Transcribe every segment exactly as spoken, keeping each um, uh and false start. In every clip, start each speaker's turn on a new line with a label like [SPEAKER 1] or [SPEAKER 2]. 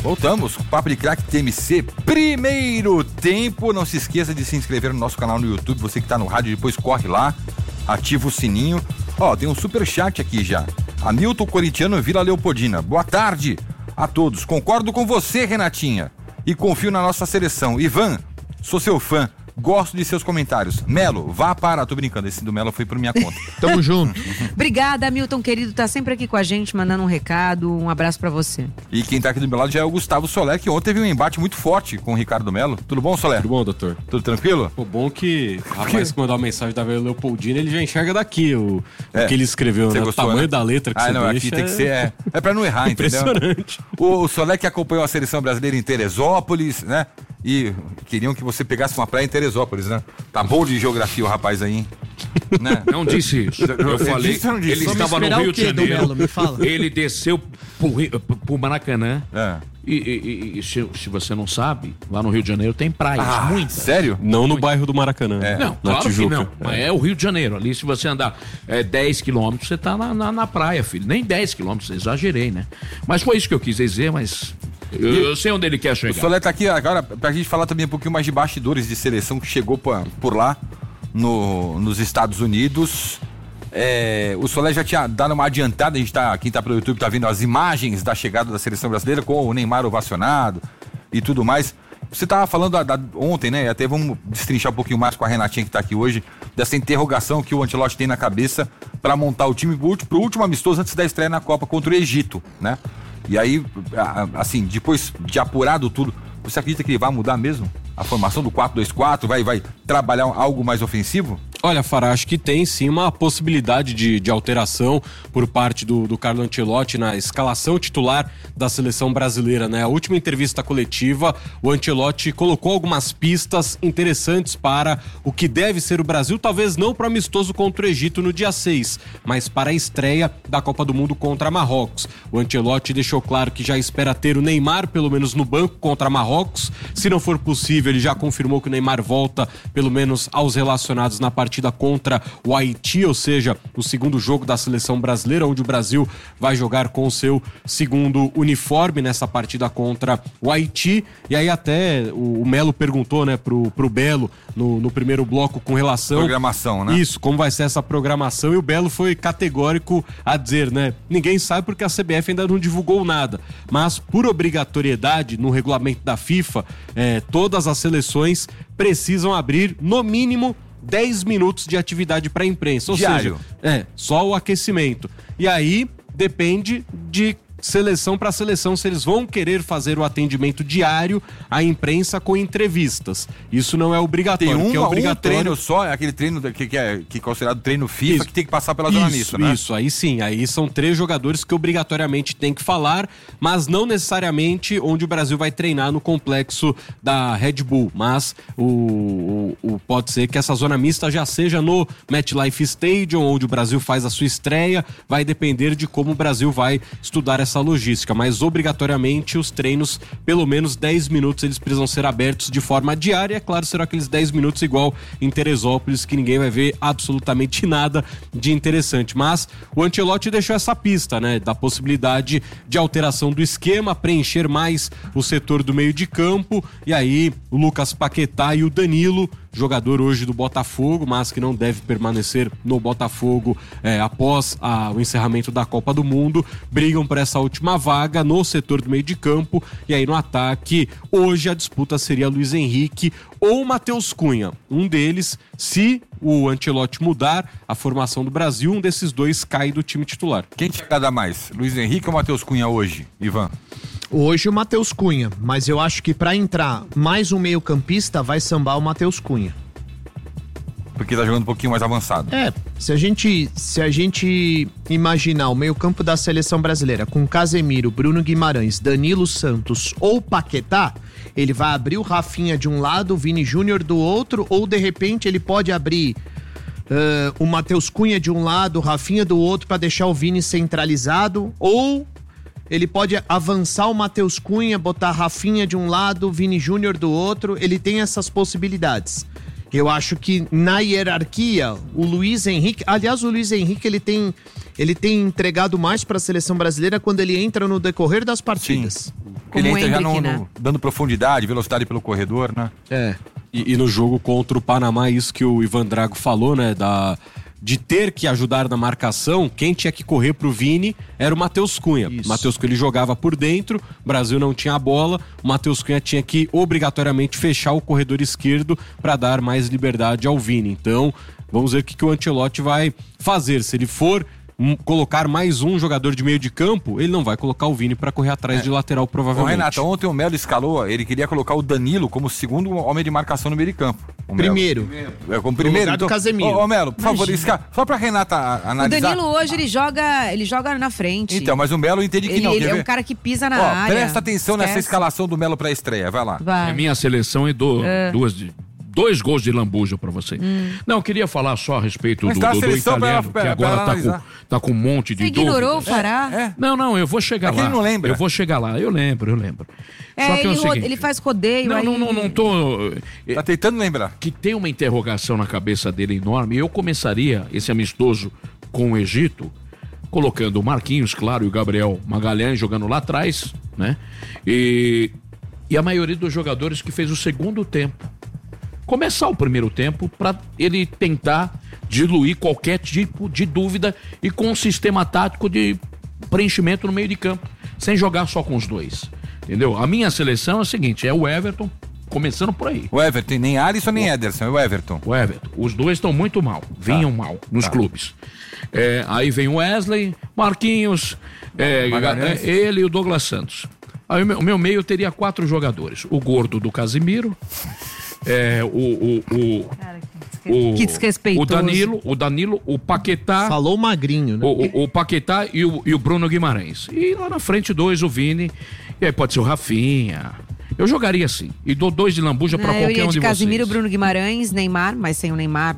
[SPEAKER 1] Voltamos com o Papo de Craque T M C, primeiro tempo. Não se esqueça de se inscrever no nosso canal no YouTube. Você que tá no rádio, depois corre lá, ativa o sininho. Ó, tem um superchat aqui já. Hamilton Corintiano Vila Leopoldina. Boa tarde a todos. Concordo com você, Renatinha, e confio na nossa seleção. Ivan, sou seu fã. Gosto de seus comentários. Melo, vá para... Tô brincando, esse do Melo foi por minha conta.
[SPEAKER 2] Tamo junto.
[SPEAKER 3] Obrigada, Hamilton, querido. Tá sempre aqui com a gente, mandando um recado. Um abraço pra você.
[SPEAKER 1] E quem tá aqui do meu lado já é o Gustavo Soler, que ontem teve um embate muito forte com o Ricardo Melo. Tudo bom, Soler?
[SPEAKER 4] Tudo bom, doutor?
[SPEAKER 1] Tudo tranquilo?
[SPEAKER 4] O bom que o rapaz que mandou uma mensagem da Vila Leopoldina, ele já enxerga daqui o, é. o que ele escreveu, né?
[SPEAKER 1] Gostou,
[SPEAKER 4] o tamanho
[SPEAKER 1] né?
[SPEAKER 4] da letra que
[SPEAKER 1] ah,
[SPEAKER 4] você
[SPEAKER 1] não,
[SPEAKER 4] deixa.
[SPEAKER 1] Aqui tem que ser... É, é pra não errar,
[SPEAKER 4] impressionante.
[SPEAKER 1] Entendeu? O, o Soler que acompanhou a seleção brasileira em Teresópolis, né? E queriam que você pegasse uma praia em Teresópolis, né? Tá bom de geografia o rapaz aí, hein?
[SPEAKER 5] Né? Não disse isso. Eu falei,
[SPEAKER 1] disse, não disse.
[SPEAKER 5] ele
[SPEAKER 2] Vamos
[SPEAKER 5] estava no Rio de Janeiro.
[SPEAKER 2] Melo, me fala.
[SPEAKER 5] Ele desceu pro, Rio, pro Maracanã.
[SPEAKER 1] É.
[SPEAKER 5] E, e, e se, se você não sabe, lá no Rio de Janeiro tem praias,
[SPEAKER 1] Ah,
[SPEAKER 5] muitas.
[SPEAKER 1] sério?
[SPEAKER 4] Não no
[SPEAKER 5] Muito.
[SPEAKER 4] bairro do Maracanã.
[SPEAKER 1] É.
[SPEAKER 5] Não,
[SPEAKER 4] na
[SPEAKER 5] claro
[SPEAKER 4] Tijuca.
[SPEAKER 5] que não. Mas é o Rio de Janeiro. Ali, se você andar é, dez quilômetros, você tá na, na, na praia, filho. Nem dez quilômetros, exagerei, né? Mas foi isso que eu quis dizer, mas eu, eu sei onde ele quer chegar.
[SPEAKER 1] O Soler tá aqui agora pra gente falar também um pouquinho mais de bastidores de seleção que chegou pra, por lá no, nos Estados Unidos. É, o Soler já tinha dado uma adiantada, a gente tá, quem tá pelo YouTube tá vendo as imagens da chegada da seleção brasileira com o Neymar ovacionado e tudo mais. Você tava falando da, da, ontem, né? Até vamos destrinchar um pouquinho mais com a Renatinha que tá aqui hoje, dessa interrogação que o Ancelotti tem na cabeça para montar o time pro último, pro último amistoso antes da estreia na Copa contra o Egito, né? E aí, assim, depois de apurado tudo, você acredita que ele vai mudar mesmo a formação do quatro dois quatro? Vai, vai trabalhar algo mais ofensivo?
[SPEAKER 4] Olha, Fará, acho que tem sim uma possibilidade de, de alteração por parte do, do Carlo Ancelotti na escalação titular da seleção brasileira, né? A última entrevista coletiva, o Ancelotti colocou algumas pistas interessantes para o que deve ser o Brasil, talvez não para o amistoso contra o Egito no dia seis, mas para a estreia da Copa do Mundo contra Marrocos. O Ancelotti deixou claro que já espera ter o Neymar, pelo menos no banco, contra Marrocos. Se não for possível, ele já confirmou que o Neymar volta, pelo menos aos relacionados na partida contra o Haiti, ou seja, o segundo jogo da seleção brasileira, onde o Brasil vai jogar com o seu segundo uniforme nessa partida contra o Haiti. E aí até o, o Melo perguntou, né, pro, pro Belo no, no primeiro bloco com relação...
[SPEAKER 1] Programação, né?
[SPEAKER 4] Isso, como vai ser essa programação, e o Belo foi categórico a dizer, né, ninguém sabe porque a C B F ainda não divulgou nada, mas por obrigatoriedade no regulamento da FIFA, é, todas as seleções precisam abrir no mínimo dez minutos de atividade para a imprensa, ou
[SPEAKER 1] diário.
[SPEAKER 4] seja, é, só o aquecimento. E aí depende de seleção para seleção se eles vão querer fazer o atendimento diário à imprensa com entrevistas. Isso não é obrigatório.
[SPEAKER 1] Tem uma,
[SPEAKER 4] que é obrigatório...
[SPEAKER 1] um treino só, é aquele treino que, que, é, que é considerado treino FIFA,
[SPEAKER 4] isso,
[SPEAKER 1] que tem que passar pela zona mista, né?
[SPEAKER 4] Isso, aí sim, aí são três jogadores que obrigatoriamente tem que falar, mas não necessariamente onde o Brasil vai treinar no complexo da Red Bull, mas o, o, o pode ser que essa zona mista já seja no MetLife Stadium, onde o Brasil faz a sua estreia, vai depender de como o Brasil vai estudar essa logística, mas obrigatoriamente os treinos, pelo menos dez minutos, eles precisam ser abertos de forma diária. É claro, serão aqueles dez minutos igual em Teresópolis, que ninguém vai ver absolutamente nada de interessante, mas o Ancelotti deixou essa pista, né, da possibilidade de alteração do esquema, preencher mais o setor do meio de campo, e aí o Lucas Paquetá e o Danilo, jogador hoje do Botafogo, mas que não deve permanecer no Botafogo é, após a, o encerramento da Copa do Mundo, brigam por essa última vaga no setor do meio de campo. E aí no ataque, hoje a disputa seria Luiz Henrique ou Matheus Cunha. Um deles, se o Ancelotti mudar a formação do Brasil, um desses dois cai do time titular.
[SPEAKER 1] Quem te agrada mais, Luiz Henrique ou Matheus Cunha hoje, Ivan?
[SPEAKER 2] Hoje o Matheus Cunha, mas eu acho que pra entrar mais um meio campista vai sambar o Matheus Cunha.
[SPEAKER 1] Porque tá jogando um pouquinho mais avançado.
[SPEAKER 2] É, se a gente, se a gente imaginar o meio campo da seleção brasileira com Casemiro, Bruno Guimarães, Danilo Santos ou Paquetá, ele vai abrir o Rafinha de um lado, o Vini Júnior do outro, ou de repente ele pode abrir uh, o Matheus Cunha de um lado, o Rafinha do outro para deixar o Vini centralizado, ou ele pode avançar o Matheus Cunha, botar Rafinha de um lado, Vini Júnior do outro, ele tem essas possibilidades. Eu acho que na hierarquia, o Luiz Henrique, aliás, o Luiz Henrique ele tem, ele tem entregado mais para a seleção brasileira quando ele entra no decorrer das partidas.
[SPEAKER 1] Sim.
[SPEAKER 3] Como
[SPEAKER 1] ele entra já
[SPEAKER 3] Hendrick,
[SPEAKER 1] no,
[SPEAKER 3] né?
[SPEAKER 1] no- dando profundidade, velocidade pelo corredor, né?
[SPEAKER 2] É.
[SPEAKER 4] E, e no jogo contra o Panamá, isso que o Ivan Drago falou, né? Da, de ter que ajudar na marcação, quem tinha que correr pro Vini era o Matheus Cunha.
[SPEAKER 2] Isso.
[SPEAKER 4] O Matheus Cunha ele jogava por dentro, o Brasil não tinha a bola, o Matheus Cunha tinha que obrigatoriamente fechar o corredor esquerdo para dar mais liberdade ao Vini. Então, vamos ver o que, que o Ancelotti vai fazer. Se ele for um, colocar mais um jogador de meio de campo, ele não vai colocar o Vini para correr atrás de lateral,
[SPEAKER 1] Ô,
[SPEAKER 4] provavelmente.
[SPEAKER 1] Renato, ontem o Melo escalou, ele queria colocar o Danilo como segundo homem de marcação no meio de campo. O Melo.
[SPEAKER 2] Primeiro.
[SPEAKER 1] É, como primeiro.
[SPEAKER 2] lugar do
[SPEAKER 1] Então,
[SPEAKER 2] Casemiro.
[SPEAKER 1] Ô, ô, Melo, por favor, esca... só pra Renata a-
[SPEAKER 3] O
[SPEAKER 1] analisar.
[SPEAKER 3] Danilo hoje, ele joga, ele joga na frente.
[SPEAKER 1] Então, mas o Melo entende que
[SPEAKER 3] ele,
[SPEAKER 1] não.
[SPEAKER 3] ele
[SPEAKER 1] quer
[SPEAKER 3] é
[SPEAKER 1] ver?
[SPEAKER 3] um cara que pisa na
[SPEAKER 1] Ó,
[SPEAKER 3] área.
[SPEAKER 1] presta atenção nessa
[SPEAKER 3] Esquece.
[SPEAKER 1] escalação do Melo pra estreia, vai lá.
[SPEAKER 3] Vai.
[SPEAKER 5] É minha seleção e dou duas de, dois gols de lambuja pra você. Não, eu queria falar só a respeito
[SPEAKER 1] Mas
[SPEAKER 5] do,
[SPEAKER 1] tá a
[SPEAKER 5] do, do
[SPEAKER 1] seleção pra
[SPEAKER 5] italiano,
[SPEAKER 1] ela-
[SPEAKER 5] que
[SPEAKER 1] pra
[SPEAKER 5] agora
[SPEAKER 1] ela
[SPEAKER 5] tá com,
[SPEAKER 1] analisar.
[SPEAKER 5] tá com um monte de
[SPEAKER 3] Você ignorou o
[SPEAKER 5] dúvidas.
[SPEAKER 3] Pará?
[SPEAKER 1] É.
[SPEAKER 5] Não, não, eu vou chegar
[SPEAKER 1] É que
[SPEAKER 5] lá.
[SPEAKER 1] ele não lembra.
[SPEAKER 5] Eu vou chegar lá, eu lembro, eu lembro.
[SPEAKER 3] É,
[SPEAKER 5] Só que é o
[SPEAKER 3] ele, ro-
[SPEAKER 5] seguinte,
[SPEAKER 3] ele faz rodeio
[SPEAKER 5] Não,
[SPEAKER 3] aí.
[SPEAKER 5] não, não, não tô...
[SPEAKER 1] Tá tentando lembrar.
[SPEAKER 5] Que tem uma interrogação na cabeça dele enorme. Eu começaria esse amistoso com o Egito, colocando o Marquinhos, claro, e o Gabriel Magalhães jogando lá atrás, né? E, e a maioria dos jogadores que fez o segundo tempo. Começar o primeiro tempo para ele tentar diluir qualquer tipo de dúvida e com um sistema tático de preenchimento no meio de campo, sem jogar só com os dois. Entendeu? A minha seleção é o seguinte, é o Everton, começando por aí.
[SPEAKER 1] O Everton, nem Alisson nem Ederson, é o Everton.
[SPEAKER 5] O Everton. Os dois estão muito mal. Vinham mal nos
[SPEAKER 1] Tá.
[SPEAKER 5] clubes. É, aí vem o Wesley, Marquinhos, é,
[SPEAKER 1] Magalhães.
[SPEAKER 5] é, ele e o Douglas Santos. Aí o meu, o meu meio teria quatro jogadores. O gordo do Casimiro, é, o, o, o, o,
[SPEAKER 3] Que desrespeitoso.
[SPEAKER 5] o Danilo, o Danilo, o Paquetá,
[SPEAKER 2] Falou magrinho, né?
[SPEAKER 5] o, o, o Paquetá e o, e o Bruno Guimarães. E lá na frente dois, o Vini, e aí pode ser o Rafinha. Eu jogaria assim. E dou dois de lambuja pra
[SPEAKER 3] É, eu
[SPEAKER 5] qualquer
[SPEAKER 3] ia
[SPEAKER 5] um
[SPEAKER 3] de
[SPEAKER 5] de
[SPEAKER 3] Casimiro,
[SPEAKER 5] vocês.
[SPEAKER 3] Bruno Guimarães, Neymar, mas sem o Neymar.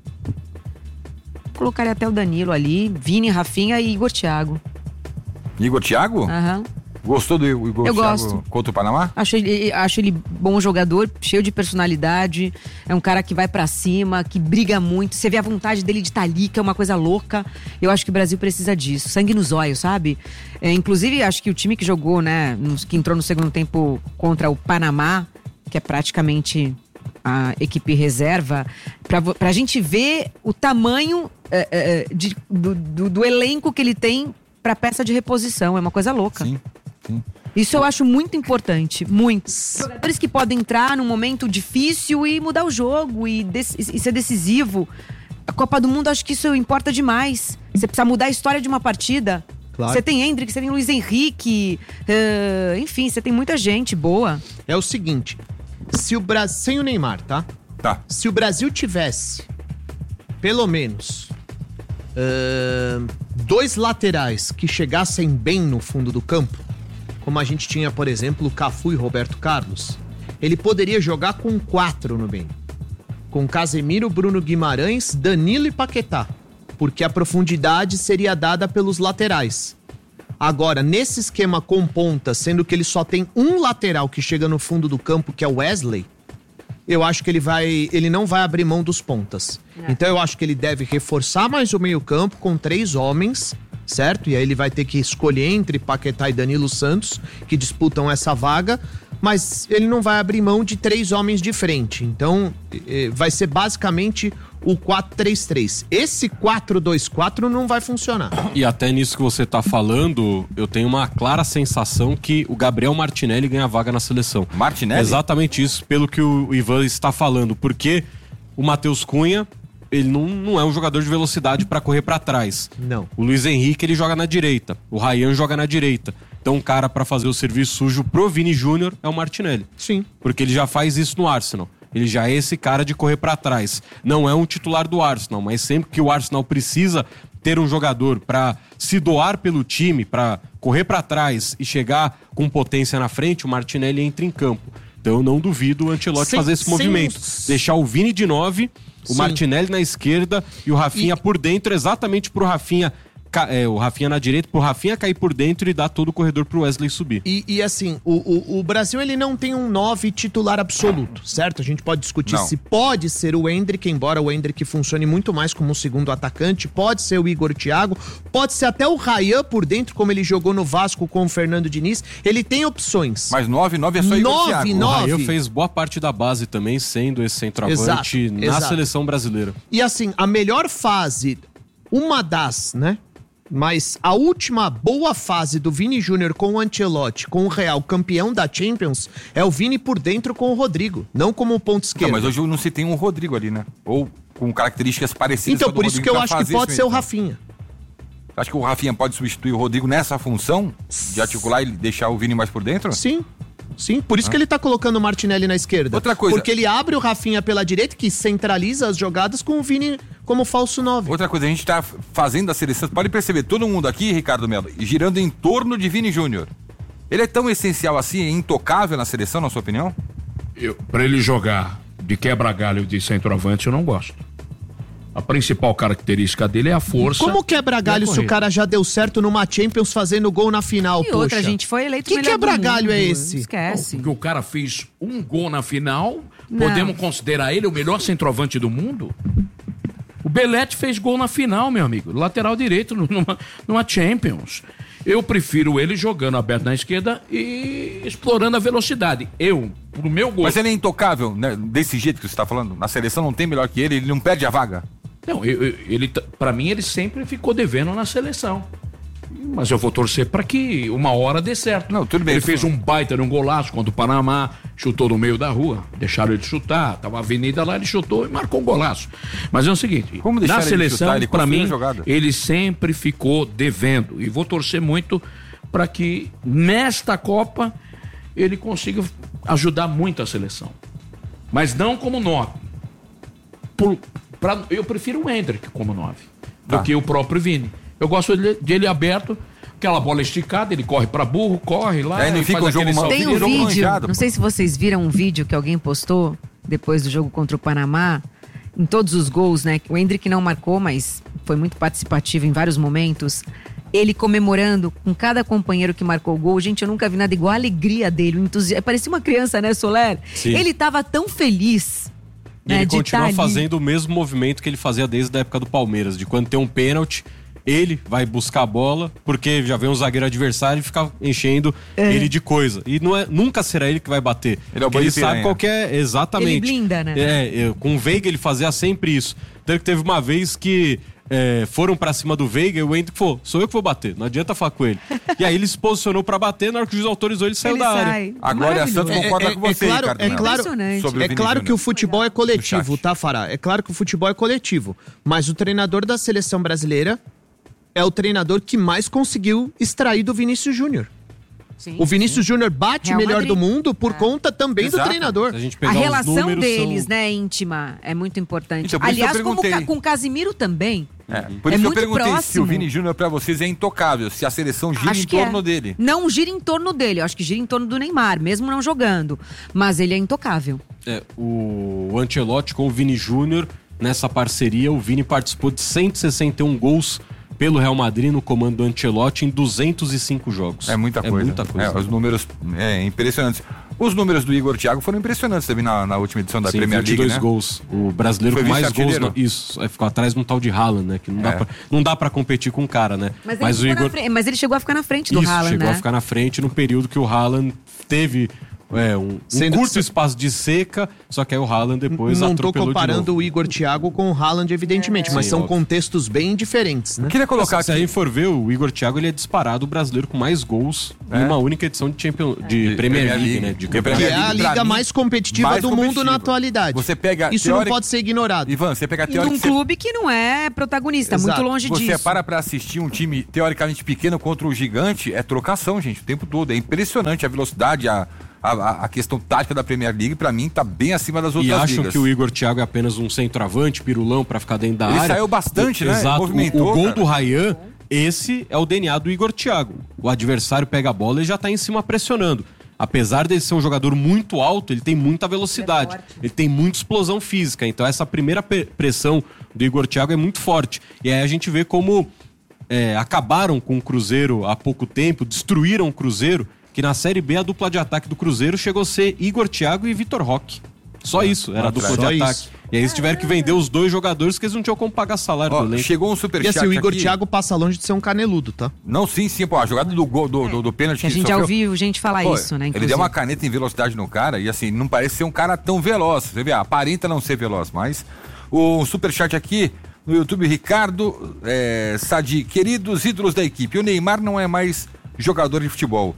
[SPEAKER 3] Colocaria até o Danilo ali, Vini, Rafinha e Igor Thiago.
[SPEAKER 1] Igor Thiago?
[SPEAKER 3] Aham.
[SPEAKER 1] Gostou do Igor
[SPEAKER 3] Eu
[SPEAKER 1] Thiago
[SPEAKER 3] gosto.
[SPEAKER 1] contra o Panamá?
[SPEAKER 3] Acho ele, acho ele bom jogador, cheio de personalidade. É um cara que vai pra cima, que briga muito. Você vê a vontade dele de estar ali, que é uma coisa louca. Eu acho que o Brasil precisa disso. Sangue nos olhos, sabe? É, inclusive, acho que o time que jogou, né, nos- que entrou no segundo tempo contra o Panamá, que é praticamente a equipe reserva, pra, vo- pra gente ver o tamanho é, é, de- do, do- do elenco que ele tem pra peça de reposição. É uma coisa louca.
[SPEAKER 1] Sim, sim.
[SPEAKER 3] Isso eu acho muito importante, muito. Jogadores que podem entrar num momento difícil e mudar o jogo e, dec- e ser decisivo. A Copa do Mundo, acho que isso importa demais. Você precisa mudar a história de uma partida.
[SPEAKER 2] Claro.
[SPEAKER 3] Você tem Hendrick, você tem Luiz Henrique, eh, enfim, você tem muita gente boa.
[SPEAKER 2] É o seguinte, se o Brasil... Sem o Neymar, tá?
[SPEAKER 1] Tá.
[SPEAKER 2] Se o Brasil tivesse, pelo menos, ahn, dois laterais que chegassem bem no fundo do campo, como a gente tinha, por exemplo, o Cafu e Roberto Carlos, ele poderia jogar com quatro no bem. Com Casemiro, Bruno Guimarães, Danilo e Paquetá. Porque a profundidade seria dada pelos laterais. Agora, nesse esquema com ponta, sendo que ele só tem um lateral que chega no fundo do campo, que é o Wesley, eu acho que ele vai, ele não vai abrir mão dos pontas. Então eu acho que ele deve reforçar mais o meio-campo com três homens, certo? E aí ele vai ter que escolher entre Paquetá e Danilo Santos, que disputam essa vaga, mas ele não vai abrir mão de três homens de frente. Então eh, vai ser basicamente o quatro três três. Esse quatro dois quatro não vai funcionar.
[SPEAKER 4] E até nisso que você tá falando, eu tenho uma clara sensação que o Gabriel Martinelli ganha vaga na seleção.
[SPEAKER 1] Martinelli?
[SPEAKER 4] Exatamente isso, pelo que o Ivan está falando. Porque o Matheus Cunha, ele não, não é um jogador de velocidade para correr para trás.
[SPEAKER 2] Não.
[SPEAKER 4] O Luiz Henrique, ele joga na direita. O Ryan joga na direita. Então, um cara para fazer o serviço sujo pro Vini Júnior é o Martinelli.
[SPEAKER 2] Sim.
[SPEAKER 4] Porque ele já faz isso no Arsenal. Ele já é esse cara de correr pra trás. Não é um titular do Arsenal, mas sempre que o Arsenal precisa ter um jogador pra se doar pelo time, pra correr pra trás e chegar com potência na frente, o Martinelli entra em campo. Então eu não duvido o Ancelotti
[SPEAKER 2] Sem-
[SPEAKER 4] fazer esse
[SPEAKER 2] sem
[SPEAKER 4] movimento.
[SPEAKER 2] uns-
[SPEAKER 4] Deixar o Vini de nove, o
[SPEAKER 2] Sim.
[SPEAKER 4] Martinelli na esquerda e o Rafinha
[SPEAKER 2] E-
[SPEAKER 4] por dentro, exatamente pro Rafinha é, o Rafinha na direita, pro Rafinha cair por dentro e dar todo o corredor pro Wesley subir.
[SPEAKER 2] E, e assim, o, o, o Brasil ele não tem um nove titular absoluto, certo? A gente pode discutir
[SPEAKER 1] Não.
[SPEAKER 2] se pode ser o Endrick, embora o Endrick funcione muito mais como um segundo atacante, pode ser o Igor Thiago, pode ser até o Ryan por dentro, como ele jogou no Vasco com o Fernando Diniz. Ele tem opções.
[SPEAKER 1] Mas nove, nove é só Igor
[SPEAKER 2] Nove,
[SPEAKER 1] Thiago.
[SPEAKER 2] nove.
[SPEAKER 4] O Raio fez boa parte da base também, sendo esse centroavante
[SPEAKER 2] Exato,
[SPEAKER 4] na
[SPEAKER 2] exato.
[SPEAKER 4] seleção brasileira.
[SPEAKER 2] E assim, a melhor fase, uma das, né? Mas a última boa fase do Vini Júnior com o Ancelotti, com o Real campeão da Champions, é o Vini por dentro com o Rodrigo, não como ponto
[SPEAKER 1] Não,
[SPEAKER 2] esquerdo.
[SPEAKER 1] mas hoje não se tem um Rodrigo ali, né? Ou com características parecidas
[SPEAKER 2] Então,
[SPEAKER 1] com a do
[SPEAKER 2] por isso
[SPEAKER 1] Rodrigo
[SPEAKER 2] que eu
[SPEAKER 1] pra
[SPEAKER 2] acho que
[SPEAKER 1] fazer
[SPEAKER 2] pode
[SPEAKER 1] isso
[SPEAKER 2] ser o
[SPEAKER 1] mesmo.
[SPEAKER 2] Rafinha.
[SPEAKER 1] Acho que o Rafinha pode substituir o Rodrigo nessa função de articular e deixar o Vini mais por dentro?
[SPEAKER 2] Sim, sim. Por isso que ele tá colocando o Martinelli na esquerda.
[SPEAKER 1] Outra coisa-
[SPEAKER 2] Porque ele abre o Rafinha pela direita, que centraliza as jogadas com o Vini como falso nove.
[SPEAKER 1] Outra coisa, a gente tá fazendo a seleção, pode perceber, todo mundo aqui, Ricardo Melo, girando em torno de Vini Júnior. Ele é tão essencial assim, é intocável na seleção, na sua opinião?
[SPEAKER 5] Eu, pra ele jogar de quebra-galho de centroavante, eu não gosto. A principal característica dele é a força.
[SPEAKER 2] Como quebra galho
[SPEAKER 5] e a
[SPEAKER 2] se o
[SPEAKER 5] corrida.
[SPEAKER 2] cara já deu certo numa Champions fazendo gol na final,
[SPEAKER 3] E
[SPEAKER 2] poxa?
[SPEAKER 3] outra, gente, foi eleito
[SPEAKER 2] Que
[SPEAKER 3] o melhor do
[SPEAKER 2] quebra-galho
[SPEAKER 3] mundo.
[SPEAKER 2] é esse?
[SPEAKER 3] Esquece.
[SPEAKER 5] Porque o cara fez um gol na final,
[SPEAKER 3] Não.
[SPEAKER 5] podemos considerar ele o melhor centroavante do mundo? O Belete fez gol na final, meu amigo, lateral direito numa, numa Champions. Eu prefiro ele jogando aberto na esquerda e explorando a velocidade. Eu, pro meu gosto...
[SPEAKER 1] Mas ele é intocável, né? Desse jeito que você tá falando. Na seleção não tem melhor que ele, ele não perde a vaga.
[SPEAKER 5] Não, eu, eu- ele, t- pra mim ele sempre ficou devendo na seleção. Mas eu vou torcer pra que uma hora dê certo.
[SPEAKER 1] Não, tudo bem.
[SPEAKER 5] Ele fez um baita de um golaço contra o Panamá, chutou no meio da rua, deixaram ele chutar, tava a avenida lá, ele chutou e marcou um golaço. Mas é o seguinte,
[SPEAKER 1] Como deixaram
[SPEAKER 5] na
[SPEAKER 1] ele
[SPEAKER 5] seleção,
[SPEAKER 1] chutar? Ele
[SPEAKER 5] pra
[SPEAKER 1] construiu
[SPEAKER 5] mim,
[SPEAKER 1] a jogada.
[SPEAKER 5] ele sempre ficou devendo. E vou torcer muito pra que nesta Copa ele consiga ajudar muito a seleção. Mas não como nove. Por, pra- eu prefiro o Endrick como nove
[SPEAKER 1] Tá.
[SPEAKER 5] do que o próprio Vini. Eu gosto dele, dele aberto, aquela bola esticada, ele corre pra burro, corre lá.
[SPEAKER 1] Aí não
[SPEAKER 5] e
[SPEAKER 1] fica
[SPEAKER 5] faz
[SPEAKER 1] um jogo
[SPEAKER 5] aquele
[SPEAKER 1] mal-
[SPEAKER 5] salto.
[SPEAKER 3] Tem
[SPEAKER 1] Ele
[SPEAKER 3] um
[SPEAKER 1] jogou
[SPEAKER 3] vídeo,
[SPEAKER 1] manjado,
[SPEAKER 3] não
[SPEAKER 1] pô.
[SPEAKER 3] sei se vocês viram um vídeo que alguém postou depois do jogo contra o Panamá, em todos os gols, né? O Endrick não marcou, mas foi muito participativo em vários momentos. Ele comemorando com cada companheiro que marcou o gol. Gente, eu nunca vi nada igual a alegria dele, o entusiasmo. Parecia uma criança, né, Soler?
[SPEAKER 4] Sim.
[SPEAKER 3] Ele tava tão feliz.
[SPEAKER 4] E
[SPEAKER 3] né,
[SPEAKER 4] ele
[SPEAKER 3] de
[SPEAKER 4] continua
[SPEAKER 3] tá ali.
[SPEAKER 4] fazendo o mesmo movimento que ele fazia desde a época do Palmeiras, de quando tem um pênalti, ele vai buscar a bola, porque já vem um zagueiro adversário e fica enchendo
[SPEAKER 3] É.
[SPEAKER 4] ele de coisa. E não é, nunca será ele que vai bater.
[SPEAKER 1] Ele é o
[SPEAKER 4] porque ele
[SPEAKER 1] Boi Piranha.
[SPEAKER 4] sabe qual que é exatamente.
[SPEAKER 3] Ele blinda, né?
[SPEAKER 4] É, é, com o Veiga ele fazia sempre isso. Tanto que teve uma vez que é, foram pra cima do Veiga e o Endrick falou, sou eu que vou bater, não adianta falar com ele. E aí ele se posicionou pra bater, na hora que o juiz autorizou ele saiu
[SPEAKER 3] Ele
[SPEAKER 4] da área.
[SPEAKER 3] sai.
[SPEAKER 1] A Glória
[SPEAKER 3] Maravilhoso.
[SPEAKER 1] Santos concorda
[SPEAKER 2] É- é-
[SPEAKER 1] com você,
[SPEAKER 2] é claro-
[SPEAKER 1] Ricardo
[SPEAKER 2] é
[SPEAKER 1] Melo.
[SPEAKER 2] claro-
[SPEAKER 3] Impressionante.
[SPEAKER 1] Sobre o
[SPEAKER 2] É
[SPEAKER 1] Vini
[SPEAKER 2] claro
[SPEAKER 1] Júnior.
[SPEAKER 2] que o futebol é coletivo,
[SPEAKER 1] No chat.
[SPEAKER 2] tá, Fará? É claro que o futebol é coletivo. Mas o treinador da seleção brasileira é o treinador que mais conseguiu extrair do Vinícius Júnior.
[SPEAKER 3] Sim,
[SPEAKER 2] O Vinícius Júnior bate
[SPEAKER 3] Real
[SPEAKER 2] melhor
[SPEAKER 3] Madrid.
[SPEAKER 2] do mundo por conta também
[SPEAKER 1] Exato.
[SPEAKER 2] do treinador.
[SPEAKER 4] Se a gente
[SPEAKER 3] A
[SPEAKER 4] pegar os
[SPEAKER 3] relação
[SPEAKER 4] números,
[SPEAKER 3] deles,
[SPEAKER 4] são-
[SPEAKER 3] né, íntima, é muito importante.
[SPEAKER 1] Então, por isso que eu
[SPEAKER 3] Aliás, como
[SPEAKER 1] perguntei.
[SPEAKER 3] ca- com o Casimiro também.
[SPEAKER 1] É, por
[SPEAKER 3] É
[SPEAKER 1] isso que eu
[SPEAKER 3] muito
[SPEAKER 1] perguntei se
[SPEAKER 3] próximo.
[SPEAKER 1] o Vini Júnior pra vocês é intocável, se a seleção gira
[SPEAKER 3] Acho
[SPEAKER 1] em
[SPEAKER 3] que
[SPEAKER 1] torno
[SPEAKER 3] é.
[SPEAKER 1] dele.
[SPEAKER 3] Não gira em torno dele, eu acho que gira em torno do Neymar, mesmo não jogando. Mas ele é intocável.
[SPEAKER 4] É, o Ancelotti com o Vini Júnior, nessa parceria, o Vini participou de cento e sessenta e um gols pelo Real Madrid no comando do Ancelotti em duzentos e cinco jogos.
[SPEAKER 1] É muita coisa.
[SPEAKER 4] É muita coisa.
[SPEAKER 1] É, os números é, impressionantes. Os números do Igor Thiago foram impressionantes também na, na última edição da
[SPEAKER 4] Sim,
[SPEAKER 1] Premier
[SPEAKER 4] vinte e
[SPEAKER 1] League,
[SPEAKER 4] dois
[SPEAKER 1] né?
[SPEAKER 4] gols. O brasileiro
[SPEAKER 1] Foi
[SPEAKER 4] com mais gols.
[SPEAKER 1] vice-artilheiro?
[SPEAKER 4] Na... Isso, é, ficou atrás de um tal de Haaland, né? Que não dá,
[SPEAKER 1] É.
[SPEAKER 4] pra, não dá pra competir com o cara, né?
[SPEAKER 3] Mas,
[SPEAKER 4] Mas o
[SPEAKER 3] ele ficou
[SPEAKER 4] Igor.
[SPEAKER 3] na frente- mas ele chegou a ficar na frente do
[SPEAKER 4] Isso,
[SPEAKER 3] Haaland,
[SPEAKER 4] chegou
[SPEAKER 3] né?
[SPEAKER 4] a ficar na frente no período que o Haaland teve é, um, um
[SPEAKER 2] Sendo-
[SPEAKER 4] curto espaço de seca, só que aí o Haaland depois
[SPEAKER 2] Não tô
[SPEAKER 4] atropelou de
[SPEAKER 2] comparando
[SPEAKER 4] novo.
[SPEAKER 2] o Igor Thiago com o Haaland, evidentemente, mas
[SPEAKER 4] Sim,
[SPEAKER 2] são
[SPEAKER 4] óbvio.
[SPEAKER 2] contextos bem diferentes, né?
[SPEAKER 1] Queria colocar
[SPEAKER 4] Se a
[SPEAKER 1] aqui.
[SPEAKER 4] gente for ver, o Igor Thiago ele é disparado o brasileiro com mais gols
[SPEAKER 1] É.
[SPEAKER 4] em uma única edição de, Champions, de
[SPEAKER 1] De
[SPEAKER 4] Premier
[SPEAKER 1] Premier
[SPEAKER 4] League,
[SPEAKER 1] League.
[SPEAKER 4] né? De
[SPEAKER 1] Porque a
[SPEAKER 2] Que
[SPEAKER 4] campeonato.
[SPEAKER 2] é a
[SPEAKER 1] Premier League, pra
[SPEAKER 2] liga
[SPEAKER 1] mim,
[SPEAKER 2] mais competitiva
[SPEAKER 1] mais
[SPEAKER 2] do mundo
[SPEAKER 1] competitiva.
[SPEAKER 2] na atualidade.
[SPEAKER 1] Você pega
[SPEAKER 2] Isso
[SPEAKER 1] teoric-
[SPEAKER 2] não pode ser ignorado.
[SPEAKER 1] Ivan, você pega a
[SPEAKER 3] E
[SPEAKER 1] teórica.
[SPEAKER 3] num clube que não é protagonista,
[SPEAKER 2] Exato.
[SPEAKER 3] muito longe
[SPEAKER 1] Você
[SPEAKER 3] disso.
[SPEAKER 1] para pra assistir um time teoricamente pequeno contra o gigante, é trocação, gente, o tempo todo. É impressionante a velocidade, a, a, a questão tática da Premier League, pra mim, tá bem acima das
[SPEAKER 4] E
[SPEAKER 1] outras
[SPEAKER 4] acham
[SPEAKER 1] ligas.
[SPEAKER 4] que o Igor Thiago é apenas um centroavante, pirulão pra ficar dentro da
[SPEAKER 1] Ele
[SPEAKER 4] área.
[SPEAKER 1] saiu bastante, né?
[SPEAKER 4] Exato. O,
[SPEAKER 1] Movimentou,
[SPEAKER 4] o gol
[SPEAKER 1] cara.
[SPEAKER 4] do Ryan, esse é o D N A do Igor Thiago. O adversário pega a bola e já tá em cima pressionando. Apesar dele ser um jogador muito alto, ele tem muita velocidade. Ele tem muita explosão física. Então essa primeira pe- pressão do Igor Thiago é muito forte. E aí a gente vê como é, acabaram com o Cruzeiro há pouco tempo, destruíram o Cruzeiro, que na Série B a dupla de ataque do Cruzeiro chegou a ser Igor Thiago e Vitor Roque. Só isso, era a dupla de ataque. Isso. E aí eles tiveram que vender os dois jogadores que eles não tinham como pagar salário
[SPEAKER 1] Ó,
[SPEAKER 4] do elenco.
[SPEAKER 1] Chegou um superchat
[SPEAKER 2] E assim, o Igor
[SPEAKER 1] aqui.
[SPEAKER 2] Thiago passa longe de ser um caneludo, tá?
[SPEAKER 1] Não, sim, sim, pô, a jogada do gol, do, do, do pênalti
[SPEAKER 3] Que a gente já ouviu gente falar
[SPEAKER 1] Pô,
[SPEAKER 3] isso, né?
[SPEAKER 1] Ele deu uma caneta em velocidade no cara e assim, não parece ser um cara tão veloz. Você vê, aparenta não ser veloz, mas o superchat aqui no YouTube, Ricardo é, Sadi, queridos ídolos da equipe, o Neymar não é mais jogador de futebol.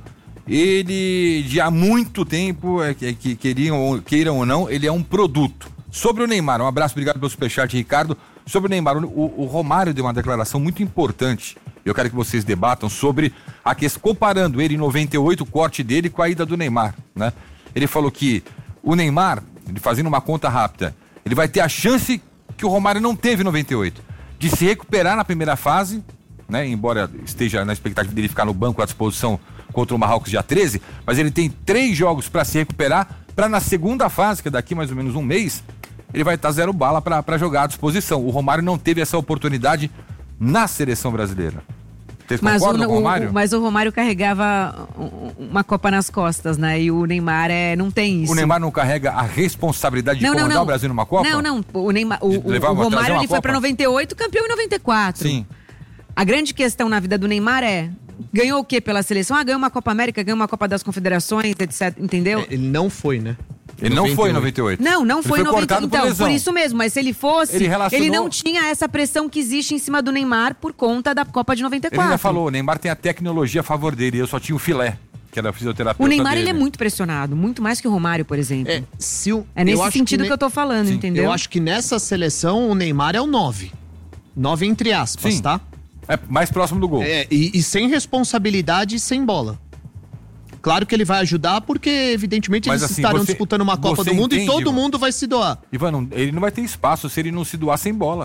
[SPEAKER 1] Ele, de há muito tempo, é, que, que queriam, queiram ou não, ele é um produto. Sobre o Neymar, um abraço, obrigado pelo superchat, Ricardo. Sobre o Neymar, o, o Romário deu uma declaração muito importante. Eu quero que vocês debatam sobre a questão, comparando ele em noventa e oito, o corte dele com a ida do Neymar, né? Ele falou que o Neymar, ele fazendo uma conta rápida, ele vai ter a chance que o Romário não teve em noventa e oito, de se recuperar na primeira fase, né? Embora esteja na expectativa dele ficar no banco à disposição contra o Marrocos dia treze, mas ele tem três jogos para se recuperar, para na segunda fase, que é daqui mais ou menos um mês, ele vai estar zero bala para jogar à disposição. O Romário não teve essa oportunidade na seleção brasileira. Vocês
[SPEAKER 3] mas
[SPEAKER 1] concordam
[SPEAKER 3] o,
[SPEAKER 1] com o Romário?
[SPEAKER 3] O, mas o Romário carregava uma Copa nas costas, né? E o Neymar é, não tem isso.
[SPEAKER 1] O Neymar não carrega a responsabilidade de
[SPEAKER 3] não,
[SPEAKER 1] comandar
[SPEAKER 3] não, não.
[SPEAKER 1] o Brasil numa Copa?
[SPEAKER 3] Não, não. O, Neymar, o, o,
[SPEAKER 1] levar uma,
[SPEAKER 3] o Romário ele
[SPEAKER 1] uma
[SPEAKER 3] foi
[SPEAKER 1] Copa?
[SPEAKER 3] para noventa e oito, campeão em noventa e quatro.
[SPEAKER 1] Sim.
[SPEAKER 3] A grande questão na vida do Neymar é: ganhou o quê pela seleção? Ah, ganhou uma Copa América, ganhou uma Copa das Confederações, etcétera. Entendeu?
[SPEAKER 2] É, ele não foi, né?
[SPEAKER 1] Ele não foi em noventa e oito.
[SPEAKER 3] Não, não
[SPEAKER 1] Ele
[SPEAKER 3] foi em noventa e oito.
[SPEAKER 1] cortado por
[SPEAKER 3] Então,
[SPEAKER 1] lesão.
[SPEAKER 3] por isso mesmo. Mas se ele fosse,
[SPEAKER 1] Ele
[SPEAKER 3] ele,
[SPEAKER 1] relacionou-
[SPEAKER 3] não tinha essa pressão que existe em cima do Neymar por conta da Copa de noventa e
[SPEAKER 1] Ele
[SPEAKER 3] quatro.
[SPEAKER 1] ainda falou, o Neymar tem a tecnologia a favor dele, eu só tinha o filé, que era a fisioterapeuta
[SPEAKER 3] O Neymar
[SPEAKER 1] dele.
[SPEAKER 3] ele é muito pressionado, muito mais que o Romário, por exemplo.
[SPEAKER 2] É, se o,
[SPEAKER 3] É nesse
[SPEAKER 2] eu acho
[SPEAKER 3] sentido que,
[SPEAKER 2] ne-
[SPEAKER 3] eu tô falando,
[SPEAKER 1] Sim,
[SPEAKER 3] entendeu?
[SPEAKER 2] Eu acho que nessa seleção o Neymar é o nove. nove entre aspas,
[SPEAKER 1] Sim.
[SPEAKER 2] tá?
[SPEAKER 1] É mais próximo do gol.
[SPEAKER 2] É, e, e sem responsabilidade e sem bola. Claro que ele vai ajudar porque, evidentemente,
[SPEAKER 1] Mas,
[SPEAKER 2] eles
[SPEAKER 1] assim,
[SPEAKER 2] estarão
[SPEAKER 1] você-
[SPEAKER 2] disputando uma Copa
[SPEAKER 1] você
[SPEAKER 2] do Mundo
[SPEAKER 1] entende,
[SPEAKER 2] e todo
[SPEAKER 1] Ivan?
[SPEAKER 2] mundo vai se doar.
[SPEAKER 1] Ivan, não- ele não vai ter espaço se ele não se doar sem bola.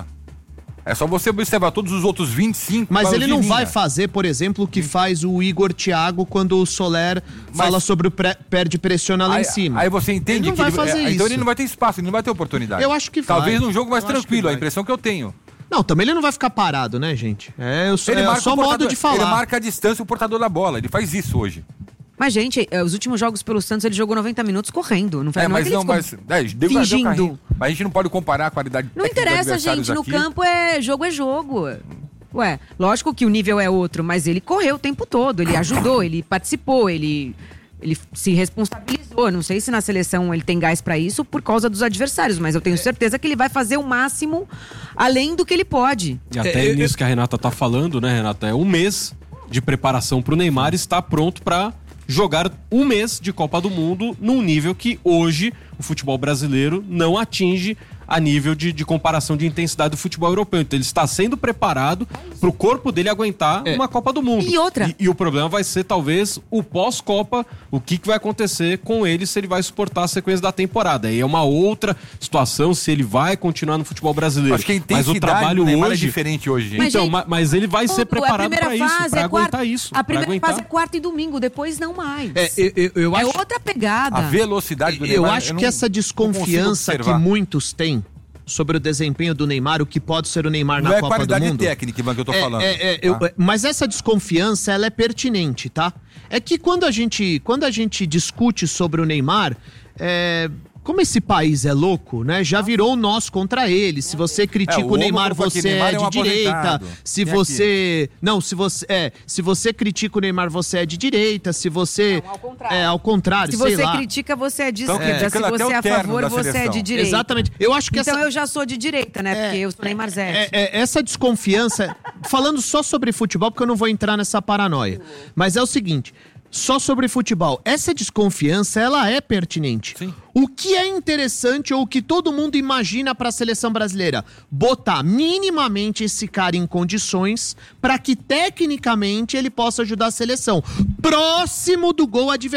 [SPEAKER 1] É só você observar todos os outros vinte e cinco.
[SPEAKER 2] Mas
[SPEAKER 1] para
[SPEAKER 2] ele
[SPEAKER 1] os de
[SPEAKER 2] não
[SPEAKER 1] linha.
[SPEAKER 2] vai fazer, por exemplo, o que faz o Igor Thiago quando o Soler
[SPEAKER 1] Mas-
[SPEAKER 2] fala sobre o pré, perde pressiona lá
[SPEAKER 1] Aí,
[SPEAKER 2] em cima.
[SPEAKER 1] aí você entende
[SPEAKER 2] Ele não
[SPEAKER 1] que
[SPEAKER 2] vai
[SPEAKER 1] ele,
[SPEAKER 2] fazer
[SPEAKER 1] é, então
[SPEAKER 2] isso.
[SPEAKER 1] ele não vai ter espaço, ele não vai ter oportunidade.
[SPEAKER 2] Eu acho que vai.
[SPEAKER 1] Talvez num jogo mais
[SPEAKER 2] Eu acho que
[SPEAKER 1] tranquilo, a
[SPEAKER 2] vai.
[SPEAKER 1] impressão que eu tenho.
[SPEAKER 2] Não, também ele não vai ficar parado, né, gente? É, eu só, é
[SPEAKER 1] marca
[SPEAKER 2] só
[SPEAKER 1] o
[SPEAKER 2] modo
[SPEAKER 1] portador-
[SPEAKER 2] de falar.
[SPEAKER 1] Ele marca a distância e o portador da bola, ele faz isso hoje.
[SPEAKER 3] Mas, gente, eh, os últimos jogos pelo Santos ele jogou noventa minutos correndo. Não, foi,
[SPEAKER 1] É,
[SPEAKER 3] não é
[SPEAKER 1] mas
[SPEAKER 3] que ele
[SPEAKER 1] não,
[SPEAKER 3] ficou
[SPEAKER 1] mas. É, deu, deu
[SPEAKER 3] fingindo.
[SPEAKER 1] carrinho. Mas a gente não pode comparar a qualidade
[SPEAKER 3] Não
[SPEAKER 1] técnica dos
[SPEAKER 3] interessa,
[SPEAKER 1] adversários
[SPEAKER 3] gente. No
[SPEAKER 1] aqui.
[SPEAKER 3] campo é jogo é jogo. Ué, lógico que o nível é outro, mas ele correu o tempo todo, ele ajudou, ele participou, ele, ele se responsabilizou. Não sei se na seleção ele tem gás pra isso por causa dos adversários, mas eu tenho certeza que ele vai fazer o máximo além do que ele pode.
[SPEAKER 4] E até
[SPEAKER 2] É, eu-
[SPEAKER 4] nisso que a Renata tá falando, né, Renata? É um mês de preparação pro Neymar estar pronto pra jogar um mês de Copa do Mundo num nível que hoje o futebol brasileiro não atinge a nível de, de comparação de intensidade do futebol europeu. Então ele está sendo preparado pro corpo dele aguentar uma Copa do Mundo.
[SPEAKER 3] E outra?
[SPEAKER 4] E, e o problema vai ser talvez o pós-Copa, o que, que vai acontecer com ele se ele vai suportar a sequência da temporada. Aí é uma outra situação se ele vai continuar no futebol brasileiro.
[SPEAKER 1] Acho que a
[SPEAKER 4] Mas
[SPEAKER 1] intensidade
[SPEAKER 4] o trabalho
[SPEAKER 1] do Neymar
[SPEAKER 4] hoje
[SPEAKER 1] é diferente hoje, gente.
[SPEAKER 3] Mas,
[SPEAKER 4] então,
[SPEAKER 3] gente,
[SPEAKER 4] ma- mas ele vai ser
[SPEAKER 3] Tudo,
[SPEAKER 4] preparado
[SPEAKER 3] a primeira
[SPEAKER 4] pra isso,
[SPEAKER 3] fase
[SPEAKER 4] pra
[SPEAKER 3] é
[SPEAKER 4] aguentar
[SPEAKER 3] quarta,
[SPEAKER 4] isso.
[SPEAKER 3] A
[SPEAKER 4] pra
[SPEAKER 3] primeira
[SPEAKER 4] aguentar.
[SPEAKER 3] fase é quarta e domingo, depois não mais.
[SPEAKER 2] É, eu, eu- eu
[SPEAKER 3] É
[SPEAKER 2] acho,
[SPEAKER 3] outra pegada.
[SPEAKER 1] A velocidade do
[SPEAKER 2] eu
[SPEAKER 1] Neymar.
[SPEAKER 2] acho
[SPEAKER 1] não-
[SPEAKER 2] que essa
[SPEAKER 1] não
[SPEAKER 2] desconfiança
[SPEAKER 1] consigo
[SPEAKER 2] que
[SPEAKER 1] observar.
[SPEAKER 2] muitos têm sobre o desempenho do Neymar, o que pode ser o Neymar
[SPEAKER 1] Não
[SPEAKER 2] na
[SPEAKER 1] é
[SPEAKER 2] Copa do
[SPEAKER 1] qualidade
[SPEAKER 2] Mundo.
[SPEAKER 1] técnica, Ivan, que eu tô
[SPEAKER 2] É,
[SPEAKER 1] falando.
[SPEAKER 2] é, é, eu-
[SPEAKER 1] tá?
[SPEAKER 2] mas essa desconfiança, ela é pertinente, tá? É que quando a gente, quando a gente discute sobre o Neymar, é, como esse país é louco, né? Já virou nós contra ele. Se você critica
[SPEAKER 1] É, o
[SPEAKER 2] o Neymar,
[SPEAKER 1] Hugo falou que
[SPEAKER 2] você
[SPEAKER 1] Neymar
[SPEAKER 2] é
[SPEAKER 1] é um
[SPEAKER 2] de direita.
[SPEAKER 1] aposentado.
[SPEAKER 2] Se
[SPEAKER 1] Tem
[SPEAKER 2] você, não, se você, é, se você critica o Neymar, você é de direita. Se você,
[SPEAKER 3] Não, ao contrário.
[SPEAKER 2] é ao contrário,
[SPEAKER 3] Se
[SPEAKER 2] sei
[SPEAKER 3] você
[SPEAKER 2] lá.
[SPEAKER 3] critica, você é de
[SPEAKER 1] Então,
[SPEAKER 3] esquerda. Se
[SPEAKER 1] criticando até
[SPEAKER 3] você
[SPEAKER 1] o
[SPEAKER 3] é a
[SPEAKER 1] terno
[SPEAKER 3] favor,
[SPEAKER 1] da
[SPEAKER 3] você é
[SPEAKER 1] seleção.
[SPEAKER 3] de direita.
[SPEAKER 2] Exatamente. Eu acho que
[SPEAKER 3] Então
[SPEAKER 2] essa
[SPEAKER 3] eu já sou de direita, né? Porque eu sou Neymar Zé.
[SPEAKER 2] É, é, essa desconfiança, falando só sobre futebol, porque eu não vou entrar nessa paranoia, mas é o seguinte, só sobre futebol, essa desconfiança, ela é pertinente.
[SPEAKER 1] Sim.
[SPEAKER 2] O que é interessante ou o que todo mundo imagina para a seleção brasileira? Botar minimamente esse cara em condições para que tecnicamente ele possa ajudar a seleção. Próximo do gol adversário.